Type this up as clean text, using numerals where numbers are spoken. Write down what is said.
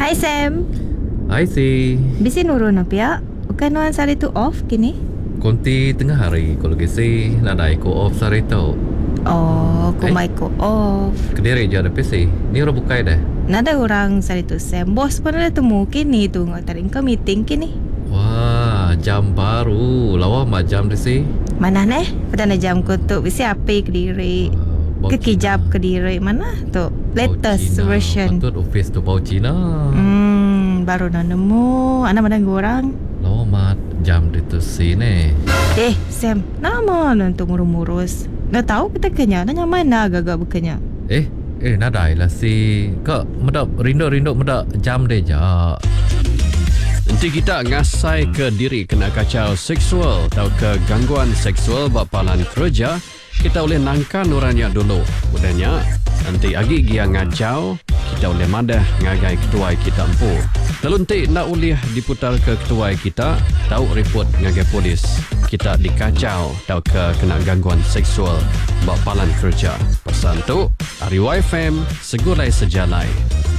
Hai Sam. Hai si. Bisi nurun apa? Bukan nuan sari tu off kini? Konti tengah hari kalau gisi nak naik ko off sari tau. Oh, kumai ko off. Kediri je ada PC. Ni orang bukai dah. Nada orang sari tu Sam. Bos pun ada temu kini tu ngatarin kau meeting kini. Wah, jam baru. Lawa macam di si. Mana neh? Pada jam ko tu bisi api Kediri. Kekijap Kediri mana tu? Latest version. Patut office tu bau Cina. Baru nak nemu. Anak mana orang? Lawa mat jam di tu si ni. Sam, nama nanti ngurus-ngurus. Nak tahu kita kenya, nanya mana agak-agak berkenya. Nadai lah si. Kak medap rindu medap jam deh ja. Nanti kita ngasai ke diri kena kacau seksual atau ke gangguan seksual bapalan kerja, kita boleh nangkan orangnya dulu. Udahnya, nanti agi dia ngajau, kita boleh madah ngagai ketua kita empu. Lalu nanti nak boleh diputar ke ketua kita, tahu report ngagai polis. Kita dikacau atau ke kena gangguan seksual bapalan kerja. Pesan tu, Ari YFM, segulai sejalai.